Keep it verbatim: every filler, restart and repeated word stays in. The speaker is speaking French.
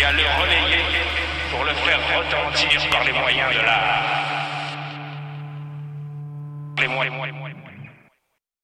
à le relayer pour le faire retentir par les moyens de l'art. Les moyens.